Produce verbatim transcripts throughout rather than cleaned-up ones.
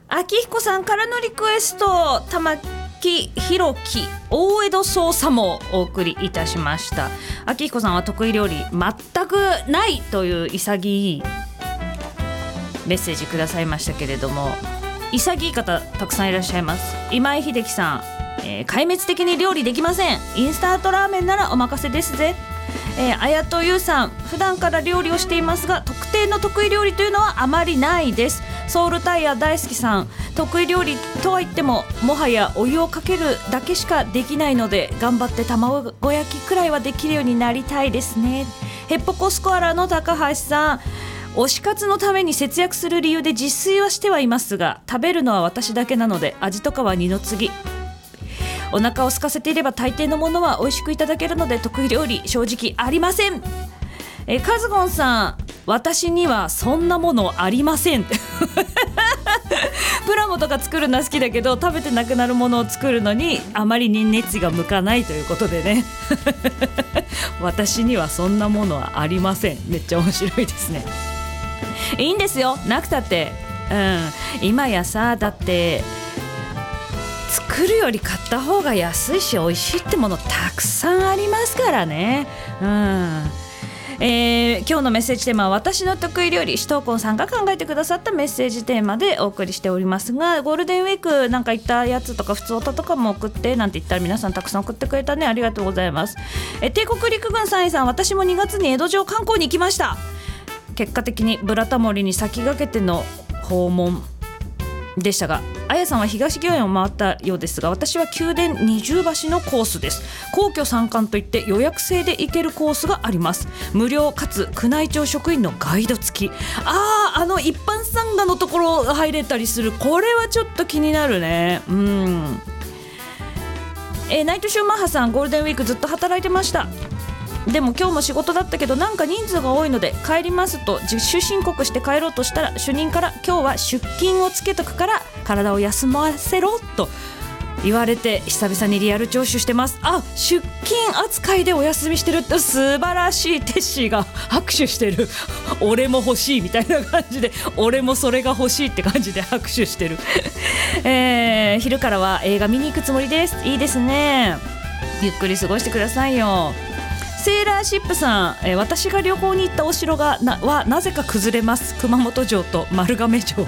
秋彦さんからのリクエスト、玉木弘樹大江戸捜査もお送りいたしました。秋彦さんは得意料理全くないという潔いメッセージくださいましたけれども、潔い方たくさんいらっしゃいます。今井秀樹さん、えー、壊滅的に料理できません。インスタントラーメンならお任せですぜ。えー、綾戸優さん、普段から料理をしていますが特定の得意料理というのはあまりないです。ソウルタイヤ大好きさん、得意料理とは言ってももはやお湯をかけるだけしかできないので頑張って卵焼きくらいはできるようになりたいですね。ヘッポコスコアラの高橋さん、推し活のために節約する理由で自炊はしてはいますが食べるのは私だけなので味とかは二の次。お腹を空かせていれば大抵のものは美味しくいただけるので得意料理正直ありません。えカズゴンさん、私にはそんなものありませんプラモとか作るのは好きだけど食べてなくなるものを作るのにあまりに熱が向かないということでね私にはそんなものはありません。めっちゃ面白いですね。いいんですよ、なくたって、うん、今やさ、だって作るより買った方が安いし美味しいってものたくさんありますからね。うんえー、今日のメッセージテーマは私の得意料理、しとうこんさんが考えてくださったメッセージテーマでお送りしておりますが、ゴールデンウィークなんか行ったやつとか普通音とかも送ってなんて言ったら皆さんたくさん送ってくれたね。ありがとうございます。え帝国陸軍さんいさん、私もにがつに江戸城観光に行きました。結果的にブラタモリに先駆けての訪問でしたが、あやさんは東御苑を回ったようですが私は宮殿二重橋のコースです。皇居参観といって予約制で行けるコースがあります。無料かつ宮内庁職員のガイド付き。あーあの一般参賀のところ入れたりする、これはちょっと気になるね。うんえー、ナイトシューマッハさん、ゴールデンウィークずっと働いてました。でも今日も仕事だったけどなんか人数が多いので帰りますと自主申告して帰ろうとしたら主任から今日は出勤をつけとくから体を休ませろと言われて久々にリアル聴取してます。あ、出勤扱いでお休みしてるって素晴らしい。テッシーが拍手してる俺も欲しいみたいな感じで、俺もそれが欲しいって感じで拍手してる、えー、昼からは映画見に行くつもりです。いいですね、ゆっくり過ごしてくださいよ。セーラーシップさん、えー、私が旅行に行ったお城が な, はなぜか崩れます。熊本城と丸亀城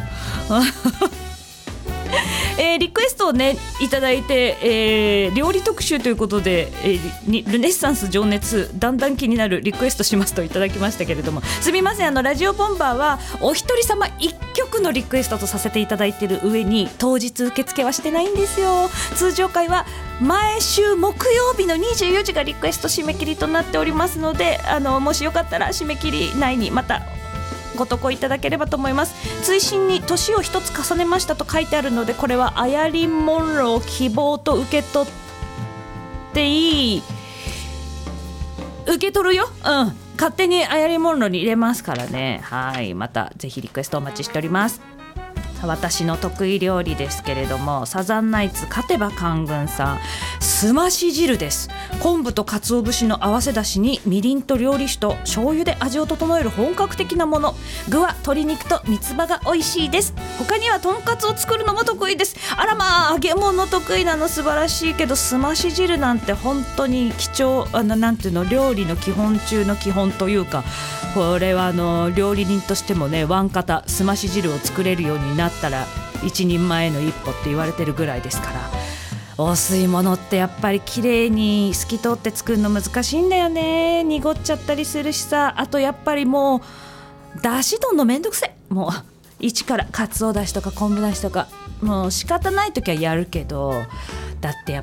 えー、リクエストをねいただいて、えー、料理特集ということで、えー、ルネッサンス情熱だんだん気になるリクエストしますといただきましたけれども、すみません、あのラジオボンバーはお一人様一曲のリクエストとさせていただいている上に当日受付はしてないんですよ。通常回は毎週木曜日のにじゅうよじがリクエスト締め切りとなっておりますので、あのもしよかったら締め切り内にまたご投稿いただければと思います。追伸に年を一つ重ねましたと書いてあるので、これはアヤリン・モンロー希望と受け取っていい、受け取るよ、うん、勝手にアヤリン・モンローに入れますからね。はい、またぜひリクエストお待ちしております。私の得意料理ですけれども、サザンナイツ勝てば官軍さん、すまし汁です。昆布と鰹節の合わせだしにみりんと料理酒と醤油で味を整える本格的なもの。具は鶏肉と三つ葉が美味しいです。他にはとんかつを作るのも得意です。あらまあ、揚げ物得意なの素晴らしいけど、すまし汁なんて本当に貴重、あのなんていうの、料理の基本中の基本というか、これはあの料理人としてもね、ワンカタすまし汁を作れるようになったら一人前の一歩って言われてるぐらいですから、お吸い物ってやっぱり綺麗に透き通って作るの難しいんだよね。濁っちゃったりするしさ、あとやっぱりもうだし取んのめんどくせえ。もう一からかつおだしとか昆布だしとか、もう仕方ない時はやるけど、だってやっ